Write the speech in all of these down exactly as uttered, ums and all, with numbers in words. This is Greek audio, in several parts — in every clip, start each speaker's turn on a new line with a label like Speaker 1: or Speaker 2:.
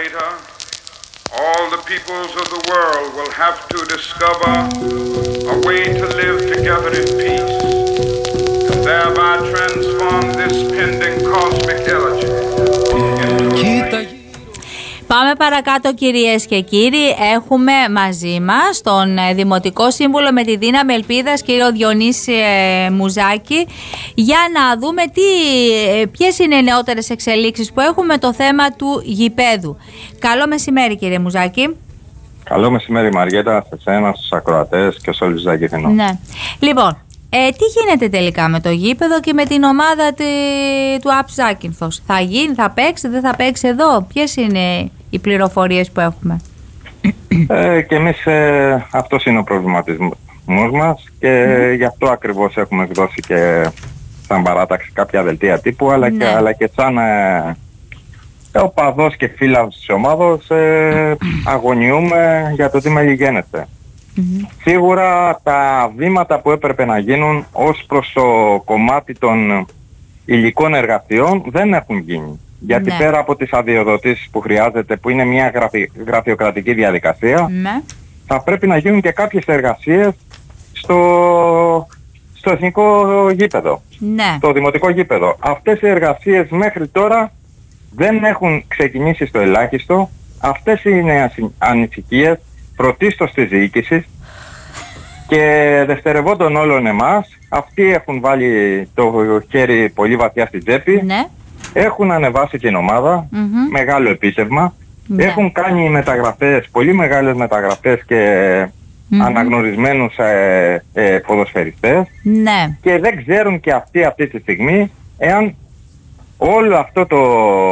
Speaker 1: later, all the peoples of the world will have to discover a way to live together in peace and thereby transform this pending cosmic elegy into a...
Speaker 2: Πάμε παρακάτω, κυρίες και κύριοι. Έχουμε μαζί μας τον Δημοτικό Σύμβουλο με τη Δύναμη Ελπίδας, κύριο Διονύση Μουζάκη, για να δούμε τι, ποιες είναι οι νεότερες εξελίξεις που έχουμε το θέμα του γηπέδου. Καλό μεσημέρι, κύριε Μουζάκη.
Speaker 3: Καλό μεσημέρι, Μαριέτα, σε εσένα, στους ακροατές και σε όλους τους Ζακηθινούς.
Speaker 2: Ναι. Λοιπόν, ε, τι γίνεται τελικά με το γήπεδο και με την ομάδα τη, του ΑΠ Ζάκυνθος? Θα γίνει, θα παίξει, δεν θα παίξει εδώ? Ποιες είναι οι πληροφορίες που έχουμε?
Speaker 3: Ε, και εμείς ε, αυτός είναι ο προβληματισμός μας και mm. γι' αυτό ακριβώς έχουμε εκδώσει και σαν παράταξη κάποια δελτία τύπου, αλλά, ναι. και, αλλά και σαν ε, οπαδός και φίλος της ομάδος ε, αγωνιούμε για το τι μεγιγένεται. Mm-hmm. Σίγουρα τα βήματα που έπρεπε να γίνουν ως προς το κομμάτι των υλικών εργασιών δεν έχουν γίνει. Γιατί ναι. πέρα από τις αδειοδοτήσεις που χρειάζεται, που είναι μια γραφει... γραφειοκρατική διαδικασία, ναι. θα πρέπει να γίνουν και κάποιες εργασίες στο, στο εθνικό γήπεδο, ναι. στο δημοτικό γήπεδο. Αυτές οι εργασίες μέχρι τώρα δεν έχουν ξεκινήσει στο ελάχιστο. Αυτές είναι ανησυχίες πρωτίστως της διοίκησης και δευτερευόντων όλων εμάς. Αυτοί έχουν βάλει το χέρι πολύ βαθιά στην τσέπη, ναι. έχουν ανεβάσει την ομάδα, mm-hmm. μεγάλο επίτευγμα, ναι. έχουν κάνει μεταγραφές, πολύ μεγάλες μεταγραφές και mm-hmm. αναγνωρισμένους ε, ε, ποδοσφαιριστές, ναι. και δεν ξέρουν και αυτοί αυτή τη στιγμή εάν όλο αυτό το,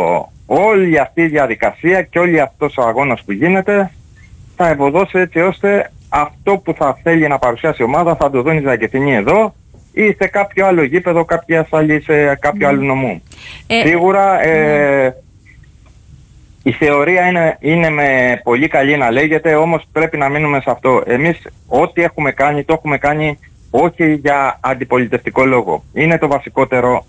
Speaker 3: όλη αυτή η διαδικασία και όλη αυτός ο αγώνας που γίνεται θα ευωδώσει έτσι ώστε αυτό που θα θέλει να παρουσιάσει η ομάδα θα το δουν οι Ζακηθινοί εδώ ή σε κάποιο άλλο γήπεδο, κάποια άλλη, σε κάποιο mm. άλλο νομού. Ε, Σίγουρα ε, mm. η θεωρία είναι, είναι με πολύ καλή να λέγεται, όμως πρέπει να μείνουμε σε αυτό. Εμείς ό,τι έχουμε κάνει, το έχουμε κάνει όχι για αντιπολιτευτικό λόγο. Είναι το βασικότερο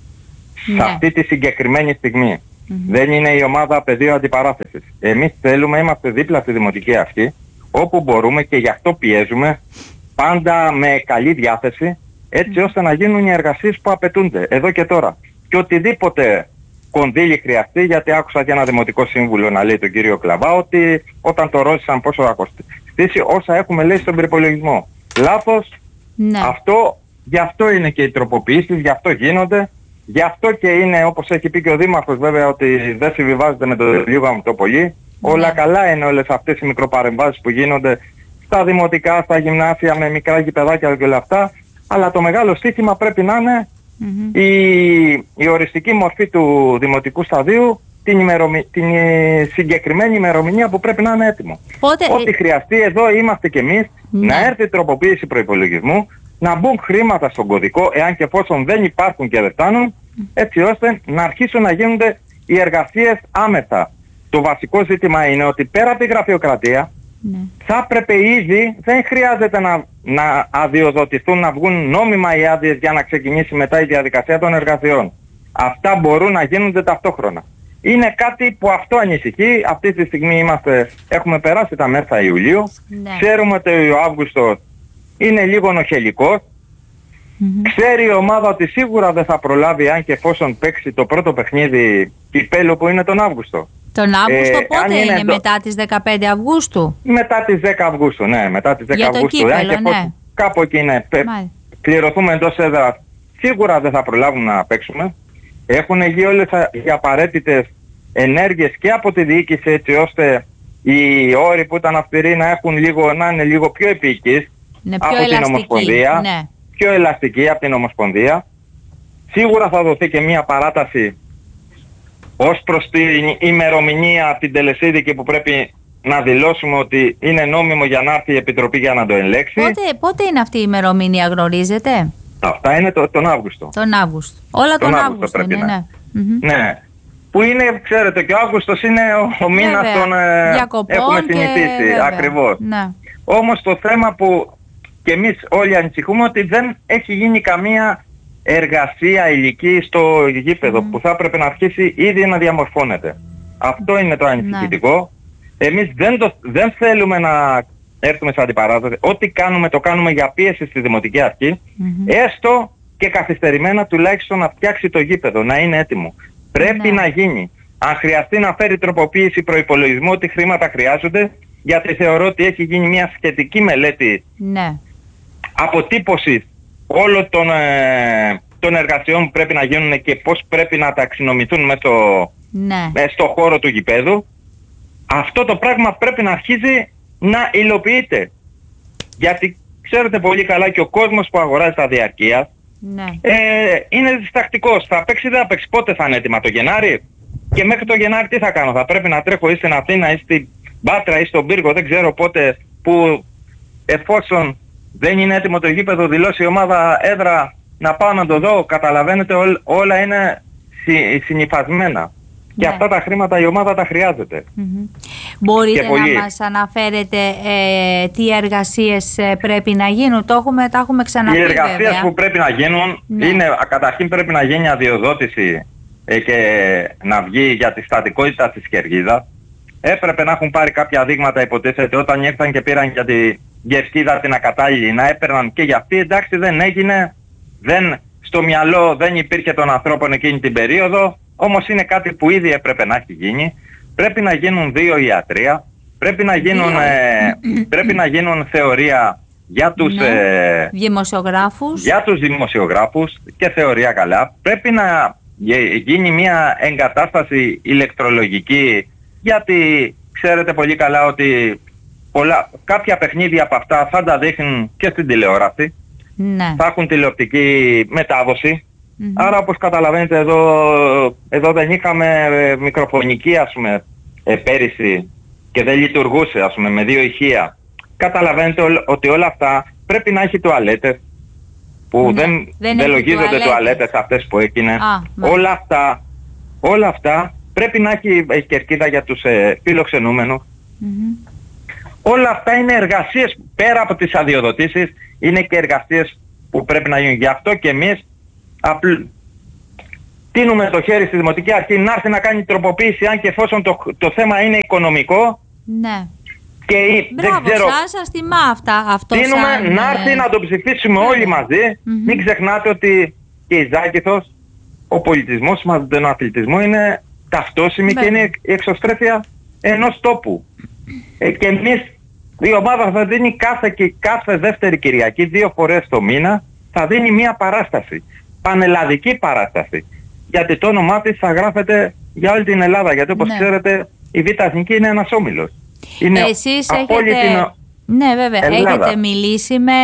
Speaker 3: mm. σε αυτή τη συγκεκριμένη στιγμή. Mm-hmm. Δεν είναι η ομάδα πεδίο αντιπαράθεσης. Εμείς θέλουμε, είμαστε δίπλα στη Δημοτική Αρχή, όπου μπορούμε και γι' αυτό πιέζουμε, πάντα με καλή διάθεση, έτσι ώστε να γίνουν οι εργασίες που απαιτούνται εδώ και τώρα. Και οτιδήποτε κονδύλι χρειαστεί, γιατί άκουσα και ένα Δημοτικό Σύμβουλο να λέει τον κύριο Κλαβά ότι όταν το ρώτησαν πόσο θα κοστίσει, όσα έχουμε λέει στον προϋπολογισμό. Λάθος. Ναι. Αυτό, γι' αυτό είναι και οι τροποποιήσεις, γι' αυτό γίνονται. Γι' αυτό και είναι, όπως έχει πει και ο Δήμαρχος βέβαια, ότι δεν συμβιβάζεται με το λίγο με το πολύ. Ναι. Όλα καλά είναι όλες αυτές οι μικροπαρεμβάσεις που γίνονται στα δημοτικά, στα γυμνάσια, με μικρά γηπεδάκια και όλα αυτά. Αλλά το μεγάλο στοίχημα πρέπει να είναι mm-hmm. η, η οριστική μορφή του δημοτικού σταδίου, την, ημερομη, την συγκεκριμένη ημερομηνία που πρέπει να είναι έτοιμο. Πότε... Ό,τι χρειαστεί, εδώ είμαστε κι εμείς, mm-hmm. να έρθει η τροποποίηση προϋπολογισμού, να μπουν χρήματα στον κωδικό, εάν και εφόσον δεν υπάρχουν και δεν φτάνουν, έτσι ώστε να αρχίσουν να γίνονται οι εργασίες άμεσα. Το βασικό ζήτημα είναι ότι πέρα από τη γραφειοκρατία, ναι. θα έπρεπε ήδη, δεν χρειάζεται να, να αδειοδοτηθούν, να βγουν νόμιμα οι άδειες για να ξεκινήσει μετά η διαδικασία των εργασιών. Αυτά μπορούν να γίνονται ταυτόχρονα. Είναι κάτι που αυτό ανησυχεί. Αυτή τη στιγμή είμαστε, έχουμε περάσει τα μέσα Ιουλίου, ναι. ξέρουμε ότι ο Αύγουστος είναι λίγο νοχελικός. Mm-hmm. Ξέρει η ομάδα ότι σίγουρα δεν θα προλάβει αν και εφόσον παίξει το πρώτο παιχνίδι κυπέλλου που είναι τον Αύγουστο. Τον Αύγουστο ε, πότε είναι, είναι το... μετά τις δεκαπέντε Αυγούστου? Μετά τις δέκα Αυγούστου, ναι, μετά τις δέκα για Αυγούστου. Το κύπελλο, ναι. Εφόσον, κάπου εκεί είναι, πληρωθούμε εντός έδρας, σίγουρα δεν θα προλάβουμε να παίξουμε. Έχουν γίνει όλες οι απαραίτητες ενέργειες και από τη διοίκηση έτσι ώστε οι όροι που ήταν αυστηροί να, έχουν λίγο, να είναι λίγο πιο επίκης ναι, από ελαστική, την Ομοσπονδία. Ναι. Πιο ελαστική από την Ομοσπονδία. Σίγουρα θα δοθεί και μια παράταση ως προς την ημερομηνία την τελεσίδικη που πρέπει να δηλώσουμε ότι είναι νόμιμο για να έρθει η Επιτροπή για να το ελέγξει. Πότε, πότε είναι αυτή η ημερομηνία, γνωρίζετε? Αυτά είναι το, τον Αύγουστο. Τον Αύγουστο. Όλα τον, τον Αύγουστο, Αύγουστο είναι, ναι. Ναι. ναι. Που είναι, ξέρετε, και ο Αύγουστος είναι ο, ο μήνας των ε, έχουμε συνηθίσει. Και... Ακριβώς. Ναι. Όμως το θέμα που και εμείς όλοι ανησυχούμε ότι δεν έχει γίνει καμία εργασία υλική στο γήπεδο mm. που θα έπρεπε να αρχίσει ήδη να διαμορφώνεται. Αυτό είναι το ανησυχητικό. Ναι. Εμείς δεν, το, δεν θέλουμε να έρθουμε σε αντιπαράθεση. Ό,τι κάνουμε το κάνουμε για πίεση στη Δημοτική Αρχή. Mm-hmm. Έστω και καθυστερημένα τουλάχιστον να φτιάξει το γήπεδο, να είναι έτοιμο. Πρέπει ναι. να γίνει. Αν χρειαστεί να φέρει τροποποίηση προϋπολογισμού, ότι χρήματα χρειάζονται, γιατί θεωρώ ότι έχει γίνει μια σχετική μελέτη ναι. αποτύπωσης όλων των, ε, των εργασιών που πρέπει να γίνουν και πώς πρέπει να ταξινομηθούν μέσα στο, ναι. ε, στο χώρο του γηπέδου. Αυτό το πράγμα πρέπει να αρχίζει να υλοποιείται. Γιατί ξέρετε πολύ καλά και ο κόσμος που αγοράζει τα διαρκείας ναι. ε, είναι διστακτικός. Θα παίξει, δεν θα παίξει. Πότε θα είναι έτοιμα, το Γενάρη? Και μέχρι το Γενάρη τι θα κάνω? Θα πρέπει να τρέχω ή στην Αθήνα ή στην Πάτρα ή στον Πύργο, δεν ξέρω πότε, που εφόσον δεν είναι έτοιμο το γήπεδο, δηλώσει η ομάδα έδρα, να πάω να το δω. Καταλαβαίνετε, ό, όλα είναι συ, συνυφασμένα. Ναι. Και αυτά τα χρήματα η ομάδα τα χρειάζεται. Mm-hmm.
Speaker 2: Μπορείτε να πολύ. μας αναφέρετε ε, τι εργασίες ε, πρέπει να γίνουν? Το έχουμε, τα έχουμε ξαναπεί.
Speaker 3: Οι εργασίες
Speaker 2: βέβαια.
Speaker 3: που πρέπει να γίνουν ναι. είναι, καταρχήν πρέπει να γίνει αδειοδότηση ε, και να βγει για τη στατικότητα της κερκίδας. Έπρεπε να έχουν πάρει κάποια δείγματα, υποτίθεται, όταν ήρθαν και πήραν για τη κερκίδα την ακατάλληλη, να έπαιρναν και για αυτή. Εντάξει, δεν έγινε, δεν, στο μυαλό δεν υπήρχε των ανθρώπων εκείνη την περίοδο, όμως είναι κάτι που ήδη έπρεπε να έχει γίνει. Πρέπει να γίνουν δύο ιατρία, πρέπει να γίνουν, ε, πρέπει να γίνουν θεωρία για τους, ναι. ε,
Speaker 2: δημοσιογράφους.
Speaker 3: για τους δημοσιογράφους και θεωρία καλά. Πρέπει να γίνει μια εγκατάσταση ηλεκτρολογική, γιατί ξέρετε πολύ καλά ότι πολλά, κάποια παιχνίδια από αυτά θα τα δείχνουν και στην τηλεόραση. Ναι. Θα έχουν τηλεοπτική μετάδοση. Mm-hmm. Άρα όπως καταλαβαίνετε εδώ, εδώ δεν είχαμε ε, μικροφωνική ας πούμε ε, πέρυσι και δεν λειτουργούσε ας πούμε με δύο ηχεία. Καταλαβαίνετε ό, ότι όλα αυτά πρέπει να έχει τουαλέτες που ναι, δεν, δεν, δεν λογίζονται τουαλέτες αυτές που έγινε. Ah, όλα αυτά, όλα αυτά πρέπει να έχει ε, κερκίδα για τους ε, φιλοξενούμενους. Mm-hmm. Όλα αυτά είναι εργασίες πέρα από τις αδειοδοτήσεις, είναι και εργασίες που πρέπει να γίνουν. Γι' αυτό και εμείς απλ... τίνουμε το χέρι στη Δημοτική Αρχή να έρθει να κάνει τροποποίηση, αν και εφόσον το, το θέμα είναι οικονομικό.
Speaker 2: Ναι.
Speaker 3: Και
Speaker 2: μπράβο,
Speaker 3: δεν ξέρω,
Speaker 2: σας, σας τιμά αυτά. Αυτό
Speaker 3: τίνουμε
Speaker 2: σαν...
Speaker 3: να έρθει να το ψηφίσουμε ναι. όλοι μαζί. Mm-hmm. Μην ξεχνάτε ότι και η Ζάκηθος, ο πολιτισμός μας, τον αθλητισμό είναι ταυτόσιμη ναι. και είναι η εξωστρέφεια ενός τόπου. Ε, και εμείς, η ομάδα θα δίνει κάθε, και κάθε δεύτερη Κυριακή, δύο φορές το μήνα, θα δίνει μια παράσταση. Πανελλαδική παράσταση. Γιατί το όνομά της θα γράφεται για όλη την Ελλάδα. Γιατί όπως ναι. ξέρετε η Β' Εθνική είναι ένας όμιλος. Είναι
Speaker 2: εσείς έχετε... Ναι βέβαια, Ελλάδα. Έχετε μιλήσει με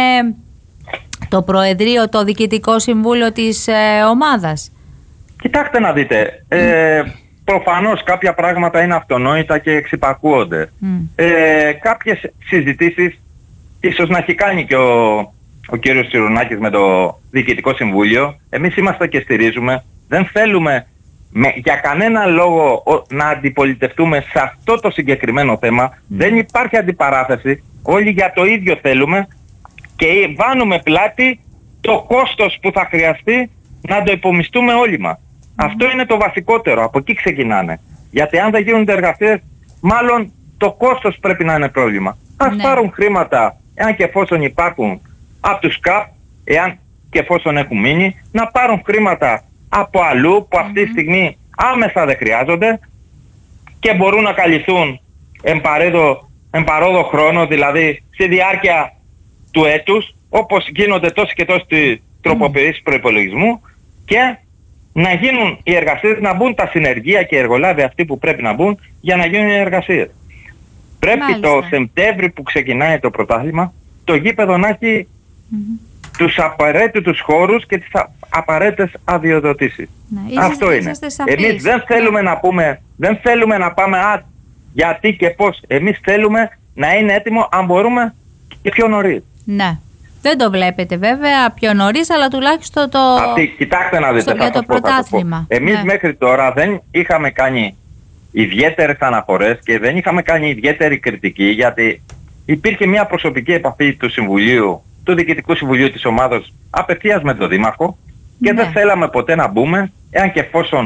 Speaker 2: το Προεδρείο, το Διοικητικό Συμβούλιο της ε, ομάδας?
Speaker 3: Κοιτάξτε να δείτε. Ε, προφανώς κάποια πράγματα είναι αυτονόητα και εξυπακούονται. Mm. Ε, κάποιες συζητήσεις ίσως να έχει κάνει και ο, ο κύριος Τσιρουνάκης με το Διοικητικό Συμβούλιο. Εμείς είμαστε και στηρίζουμε. Δεν θέλουμε με, για κανένα λόγο ο, να αντιπολιτευτούμε σε αυτό το συγκεκριμένο θέμα. Mm. Δεν υπάρχει αντιπαράθεση. Όλοι για το ίδιο θέλουμε και βάνουμε πλάτη το κόστος που θα χρειαστεί να το υπομισθούμε όλοι μας. Mm. Αυτό είναι το βασικότερο. Από εκεί ξεκινάνε. Γιατί αν δεν γίνονται εργασίες, μάλλον το κόστος πρέπει να είναι πρόβλημα. Ας ναι. πάρουν χρήματα, εάν και εφόσον υπάρχουν, από τους ΚΑΠ, εάν και εφόσον έχουν μείνει, να πάρουν χρήματα από αλλού που αυτή τη mm-hmm. στιγμή άμεσα δεν χρειάζονται και μπορούν να καλυφθούν εν, παρέδο, εν παρόδο χρόνο, δηλαδή στη διάρκεια του έτους, όπως γίνονται τόσοι και τόσοι τροποποιήσεις mm. προϋπολογισμού, και να γίνουν οι εργασίες, να μπουν τα συνεργεία και οι εργολάβοι αυτοί που πρέπει να μπουν για να γίνουν οι εργασίες. Πρέπει Μάλιστα. το Σεπτέμβρη που ξεκινάει το πρωτάθλημα, το γήπεδο να έχει mm-hmm. τους απαραίτητους χώρους και τις απαραίτητες αδειοδοτήσεις. Ναι, αυτό είναι. Εμείς δεν θέλουμε ναι. να πούμε, δεν θέλουμε να πάμε α, γιατί και πώς. Εμείς θέλουμε να είναι έτοιμο, αν μπορούμε, και πιο νωρίς.
Speaker 2: Ναι. Δεν το βλέπετε βέβαια πιο νωρίς, αλλά τουλάχιστον το...
Speaker 3: Αυτή, κοιτάξτε να δείτε,
Speaker 2: στο, το πρωτάθλημα.
Speaker 3: Εμείς ναι. μέχρι τώρα δεν είχαμε κάνει ιδιαίτερες αναφορές και δεν είχαμε κάνει ιδιαίτερη κριτική, γιατί υπήρχε μια προσωπική επαφή του Συμβουλίου, του Διοικητικού Συμβουλίου της ομάδας, απευθείας με τον Δήμαρχο, και ναι. δεν θέλαμε ποτέ να μπούμε, εάν και εφόσον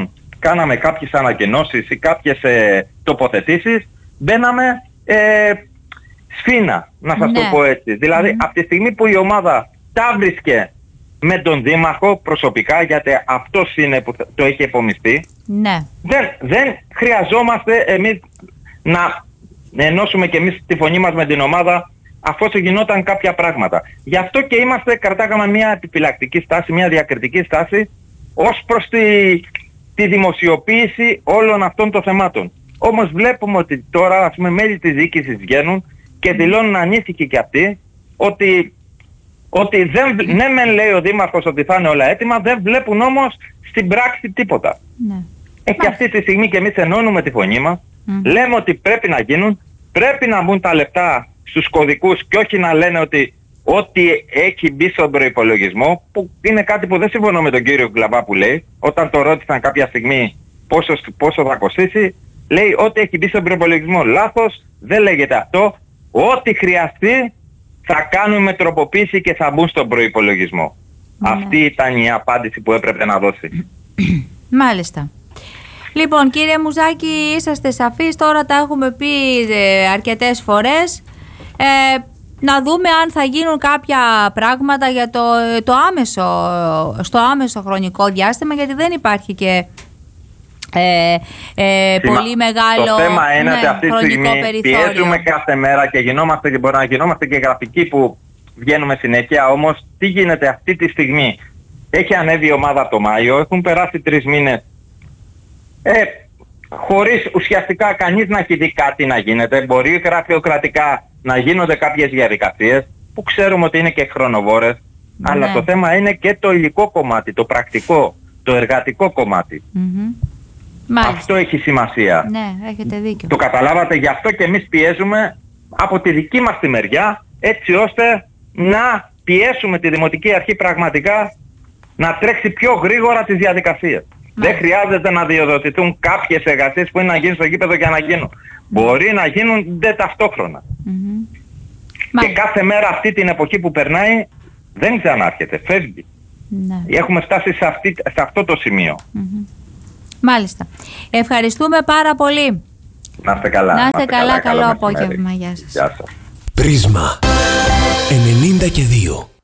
Speaker 3: κάναμε κάποιες ανακοινώσεις ή κάποιες ε, τοποθετήσεις, μπαίναμε ε, σφήνα, να σας
Speaker 2: Ναι.
Speaker 3: το πω έτσι. Δηλαδή,
Speaker 2: Mm.
Speaker 3: από τη στιγμή που η ομάδα τα βρίσκε με τον Δήμαρχο προσωπικά, γιατί αυτός είναι που το έχει επομιστεί,
Speaker 2: Ναι.
Speaker 3: δεν, δεν χρειαζόμαστε εμείς να ενώσουμε και εμείς τη φωνή μας με την ομάδα αφού γινόταν κάποια πράγματα. Γι' αυτό και είμαστε, κρατάγαμε μια επιφυλακτική στάση, μια διακριτική στάση ως προς τη, τη δημοσιοποίηση όλων αυτών των θεμάτων. Όμως βλέπουμε ότι τώρα, ας πούμε, μέλη της διοίκησης βγαίνουν και δηλώνουν ανήθικοι και αυτοί ότι, ότι δεν, ναι μεν λέει ο Δήμαρχος ότι θα είναι όλα έτοιμα, δεν βλέπουν όμως στην πράξη τίποτα.
Speaker 2: Ναι.
Speaker 3: Ε, και αυτή τη στιγμή και εμείς ενώνουμε τη φωνή μας,
Speaker 2: Mm.
Speaker 3: λέμε ότι πρέπει να γίνουν, πρέπει να μπουν τα λεπτά στους κωδικούς και όχι να λένε ότι ό,τι έχει μπει στον προϋπολογισμό, που είναι κάτι που δεν συμφωνώ με τον κύριο Γκλαβά που λέει, όταν το ρώτησαν κάποια στιγμή πόσο, πόσο θα κοστίσει, λέει ό,τι έχει μπει στον προϋπολογισμό. Λάθος, δεν λέγεται αυτό. Ό,τι χρειαστεί θα κάνουμε τροποποίηση και θα μπουν στον προϋπολογισμό.
Speaker 2: Ναι.
Speaker 3: Αυτή ήταν η απάντηση που έπρεπε να δώσει.
Speaker 2: Μάλιστα. Λοιπόν, κύριε Μουζάκη, είσαστε σαφείς, τώρα τα έχουμε πει ε, αρκετές φορές. Ε, να δούμε αν θα γίνουν κάποια πράγματα για το, το άμεσο, στο άμεσο χρονικό διάστημα, γιατί δεν υπάρχει και ε, ε, πολύ μεγάλο,
Speaker 3: το θέμα είναι
Speaker 2: ναι,
Speaker 3: ότι αυτή τη στιγμή
Speaker 2: περιθώριο.
Speaker 3: πιέζουμε κάθε μέρα και γινόμαστε και μπορεί να γινόμαστε και γραφικοί που βγαίνουμε συνέχεια. Όμως τι γίνεται αυτή τη στιγμή? Έχει ανέβει η ομάδα από το Μάιο, έχουν περάσει τρεις μήνες ε, χωρίς ουσιαστικά κανείς να έχει δει κάτι να γίνεται. Μπορεί γραφειοκρατικά να γίνονται κάποιες διαδικασίες που ξέρουμε ότι είναι και χρονοβόρες,
Speaker 2: Ναι.
Speaker 3: αλλά το θέμα είναι και το υλικό κομμάτι, το πρακτικό, το εργατικό κομμάτι.
Speaker 2: Mm-hmm. Μάλιστα.
Speaker 3: Αυτό έχει σημασία.
Speaker 2: Ναι, έχετε δίκιο.
Speaker 3: Το καταλάβατε, γι' αυτό και εμείς πιέζουμε από τη δική μας τη μεριά, έτσι ώστε να πιέσουμε τη Δημοτική Αρχή πραγματικά να τρέξει πιο γρήγορα τις διαδικασίες. Δεν χρειάζεται να διοδοτηθούν κάποιες εργασίες που είναι να γίνουν στο γήπεδο για να γίνουν. Μπορεί να γίνουν δε ταυτόχρονα.
Speaker 2: Mm-hmm.
Speaker 3: Και κάθε μέρα αυτή την εποχή που περνάει δεν ξανάρχεται, φεύγει.
Speaker 2: Ναι.
Speaker 3: Έχουμε φτάσει σε, αυτή, σε αυτό το σημείο.
Speaker 2: Mm-hmm. Μάλιστα. Ευχαριστούμε πάρα πολύ.
Speaker 3: Να είστε καλά.
Speaker 2: Να είστε καλά, καλό
Speaker 3: μεσημέρι.
Speaker 2: απόγευμα. Γεια σας.
Speaker 3: Γεια σας.
Speaker 4: Πρίσμα ενενήντα και δύο.